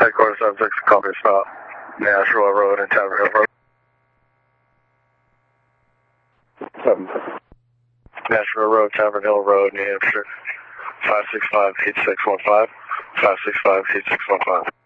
Headquarters 76, copy spot. Nashua Road and Tavern Hill Road. 7. Nashua Road, Tavern Hill Road, New Hampshire. 565-8615. 565-8615.